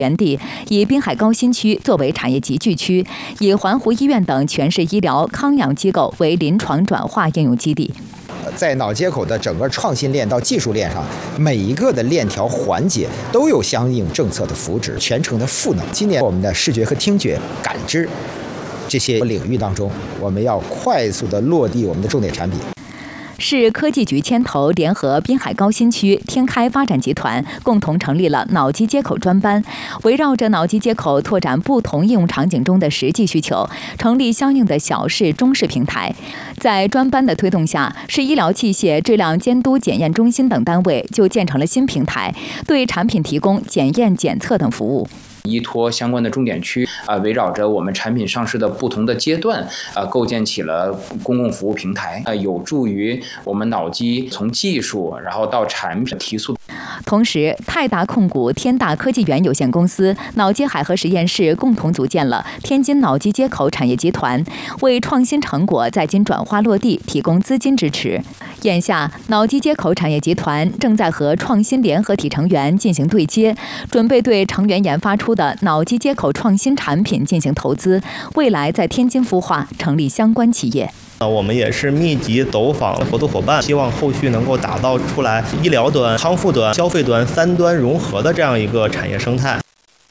园地，以滨海高新区作为产业集聚区，以环湖医院等全市医疗康养机构为临床转化应用基地。 在脑接口的整个创新链到技术链上，每一个的链条环节都有相应政策的扶持，全程的赋能。今年我们的视觉和听觉、感知这些领域当中，我们要快速的落地我们的重点产品。 市科技局牵头联合滨海高新区天开发展集团，共同成立了脑机接口专班，围绕着脑机接口拓展不同应用场景中的实际需求，成立相应的小市、中市平台。在专班的推动下，市医疗器械质量监督检验中心等单位就建成了新平台，对产品提供检验、检测等服务。 依托相关的重点区围绕着我们产品上市的不同的阶段构建起了公共服务平台，有助于我们脑机从技术然后到产品提速。 同时，泰达控股天大科技园有限公司、脑机海河实验室共同组建了天津脑机接口产业集团，为创新成果在京转化落地提供资金支持。眼下，脑机接口产业集团正在和创新联合体成员进行对接，准备对成员研发出的脑机接口创新产品进行投资，未来在天津孵化成立相关企业。 我们也是密集走访合作伙伴，希望后续能够打造出来医疗端、康复端、消费端三端融合的这样一个产业生态。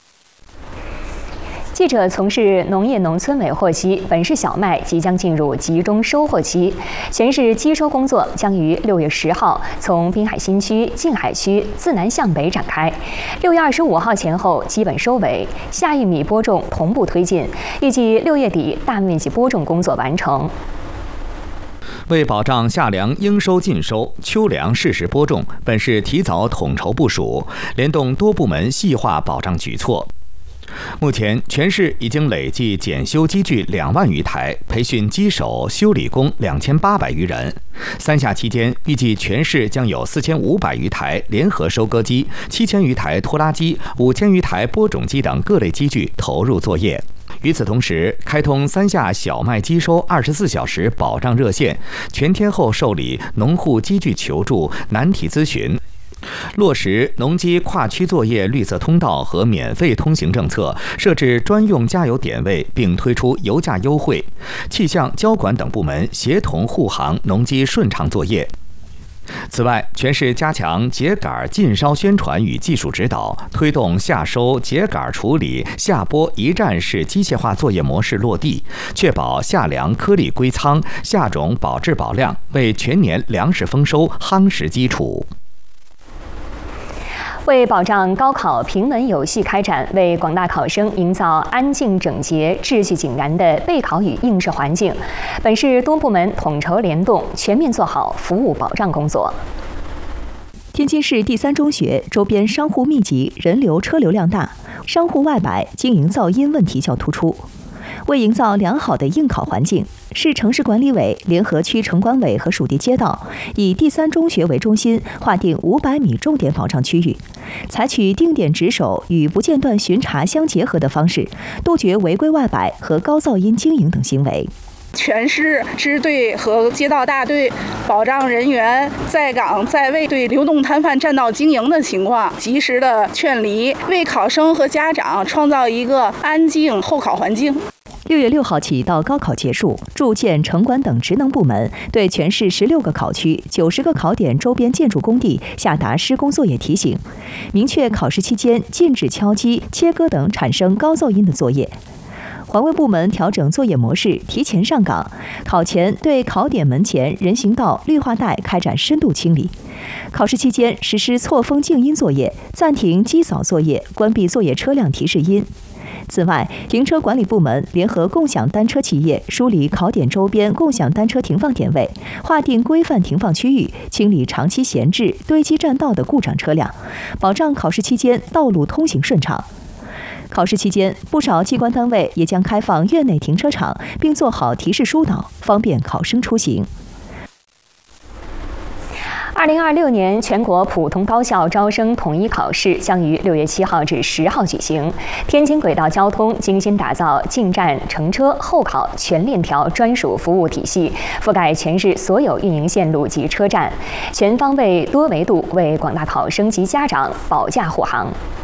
记者从事农业农村委获悉，本市小麦即将进入集中收获期，全市机收工作将于6月10号从滨海新区、静海区自南向北展开，6月25号前后基本收尾，下玉米播种同步推进，预计6月底大面积播种工作完成。 为保障夏粮应收尽收、秋粮适时播种，本市提早统筹部署，联动多部门细化保障举措。目前，全市已经累计检修机具2万余台，培训机手、修理工2800余人。3夏期间，预计全市将有4500余台联合收割机、7000余台拖拉机、5000余台播种机等各类机具投入作业。与此同时，开通3夏小麦机收24小时保障热线，全天候受理农户机具求助、难题咨询。落实农机跨区作业绿色通道和免费通行政策，设置专用加油点位，并推出油价优惠。气象、交管等部门协同护航农机顺畅作业。此外，全市加强秸秆禁烧宣传与技术指导，推动夏收秸秆处理、夏播一站式机械化作业模式落地，确保夏粮颗粒归仓、夏种保质保量，为全年粮食丰收夯实基础。 为保障高考平稳有序开展，为广大考生营造安静整洁、秩序井然的备考与应试环境，本市多部门统筹联动，全面做好服务保障工作。 天津市第3中学周边商户密集，人流车流量大，商户外摆经营噪音问题较突出。为营造良好的应考环境，市城市管理委联合区城管委和属地街道，以第3中学为中心，划定500米重点保障区域，采取定点值守与不间断巡查相结合的方式，杜绝违规外摆和高噪音经营等行为。 全市支队和街道大队保障人员在岗在位，对流动摊贩占道经营的情况及时的劝离，为考生和家长创造一个安静候考环境。 6月6号起到高考结束，住建、城管等职能部门对全市16个考区、90个考点周边建筑工地下达施工作业提醒，明确考试期间禁止敲击、切割等产生高噪音的作业。环卫部门调整作业模式，提前上岗，考前对考点门前人行道、绿化带开展深度清理。考试期间实施错峰静音作业，暂停机扫作业，关闭作业车辆提示音。此外，停车管理部门联合共享单车企业梳理考点周边共享单车停放点位，划定规范停放区域，清理长期闲置、堆积占道的故障车辆，保障考试期间道路通行顺畅。考试期间，不少机关单位也将开放院内停车场，并做好提示疏导，方便考生出行。 2026年全国普通高校招生统一考试将于6月7号至10号举行。天津轨道交通精心打造进站乘车候考全链条专属服务体系，覆盖全市所有运营线路及车站，全方位、多维度为广大考生及家长保驾护航。